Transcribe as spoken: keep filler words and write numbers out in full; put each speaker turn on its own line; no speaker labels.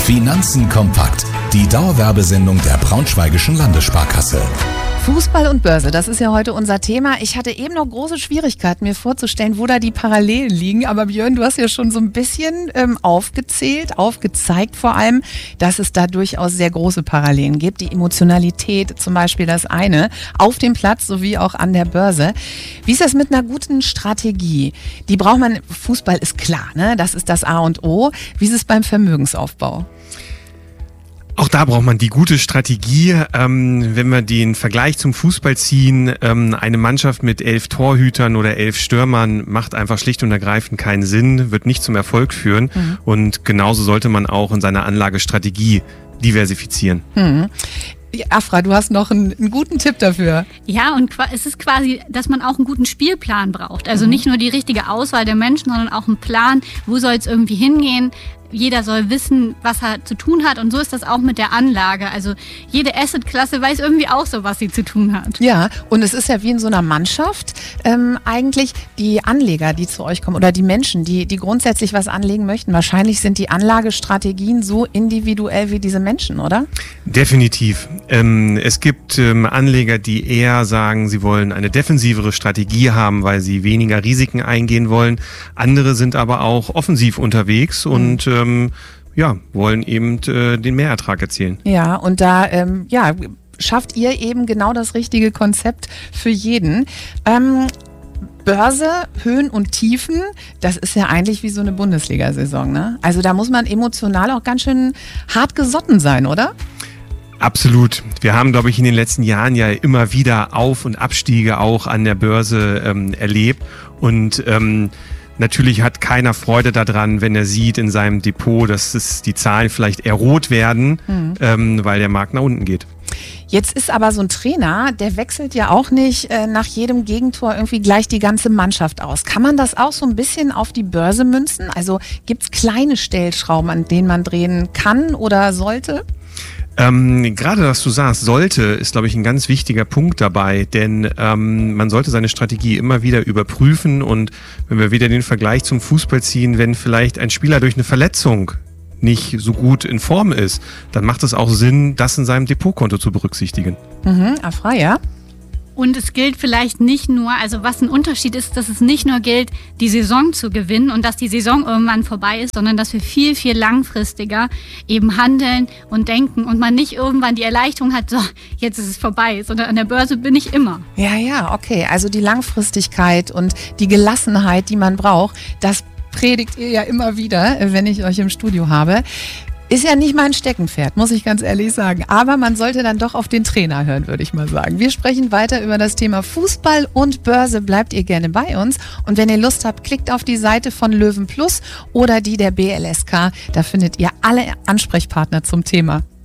Finanzen kompakt. Die Dauerwerbesendung der Braunschweigischen Landessparkasse.
Fußball und Börse, das ist ja heute unser Thema. Ich hatte eben noch große Schwierigkeiten, mir vorzustellen, wo da die Parallelen liegen. Aber Björn, du hast ja schon so ein bisschen ähm, aufgezählt, aufgezeigt vor allem, dass es da durchaus sehr große Parallelen gibt. Die Emotionalität zum Beispiel das eine, auf dem Platz sowie auch an der Börse. Wie ist das mit einer guten Strategie? Die braucht man, Fußball ist klar, ne? Das ist das A und O. Wie ist es beim Vermögensaufbau?
Auch da braucht man die gute Strategie. Ähm, wenn wir den Vergleich zum Fußball ziehen, ähm, eine Mannschaft mit elf Torhütern oder elf Stürmern macht einfach schlicht und ergreifend keinen Sinn, wird nicht zum Erfolg führen. Mhm. Und genauso sollte man auch in seiner Anlagestrategie diversifizieren.
Mhm. Afra, du hast noch einen, einen guten Tipp dafür.
Ja, und es ist quasi, dass man auch einen guten Spielplan braucht. Also mhm. nicht nur die richtige Auswahl der Menschen, sondern auch einen Plan, wo soll es irgendwie hingehen. Jeder soll wissen, was er zu tun hat, und so ist das auch mit der Anlage. Also jede Asset-Klasse weiß irgendwie auch so, was sie zu tun hat.
Ja, und es ist ja wie in so einer Mannschaft ähm, eigentlich die Anleger, die zu euch kommen oder die Menschen, die, die grundsätzlich was anlegen möchten. Wahrscheinlich sind die Anlagestrategien so individuell wie diese Menschen, oder?
Definitiv. Ähm, es gibt ähm, Anleger, die eher sagen, sie wollen eine defensivere Strategie haben, weil sie weniger Risiken eingehen wollen. Andere sind aber auch offensiv unterwegs mhm. und ähm, ja, wollen eben äh, den Mehrertrag erzielen.
Ja, und da ähm, ja, schafft ihr eben genau das richtige Konzept für jeden. Ähm, Börse, Höhen und Tiefen, das ist ja eigentlich wie so eine Bundesliga-Saison, ne? Also da muss man emotional auch ganz schön hart gesotten sein, oder?
Absolut. Wir haben, glaube ich, in den letzten Jahren ja immer wieder Auf- und Abstiege auch an der Börse ähm, erlebt. Und ähm, natürlich hat keiner Freude daran, wenn er sieht in seinem Depot, dass es die Zahlen vielleicht eher rot werden, mhm. ähm, weil der Markt nach unten geht.
Jetzt ist aber so ein Trainer, der wechselt ja auch nicht äh, nach jedem Gegentor irgendwie gleich die ganze Mannschaft aus. Kann man das auch so ein bisschen auf die Börse münzen? Also gibt es kleine Stellschrauben, an denen man drehen kann oder sollte?
Ähm, gerade, was du sagst, sollte, ist, glaube ich, ein ganz wichtiger Punkt dabei, denn ähm, man sollte seine Strategie immer wieder überprüfen, und wenn wir wieder den Vergleich zum Fußball ziehen, wenn vielleicht ein Spieler durch eine Verletzung nicht so gut in Form ist, dann macht es auch Sinn, das in seinem Depotkonto zu berücksichtigen.
Mhm, Afra, ja?
Und es gilt vielleicht nicht nur, also was ein Unterschied ist, dass es nicht nur gilt, die Saison zu gewinnen und dass die Saison irgendwann vorbei ist, sondern dass wir viel, viel langfristiger eben handeln und denken und man nicht irgendwann die Erleichterung hat, so, jetzt ist es vorbei, sondern an der Börse bin ich immer.
Ja, ja, okay. Also die Langfristigkeit und die Gelassenheit, die man braucht, das predigt ihr ja immer wieder, wenn ich euch im Studio habe. Ist ja nicht mein Steckenpferd, muss ich ganz ehrlich sagen. Aber man sollte dann doch auf den Trainer hören, würde ich mal sagen. Wir sprechen weiter über das Thema Fußball und Börse. Bleibt ihr gerne bei uns. Und wenn ihr Lust habt, klickt auf die Seite von Löwen Plus oder die der B L S K. Da findet ihr alle Ansprechpartner zum Thema.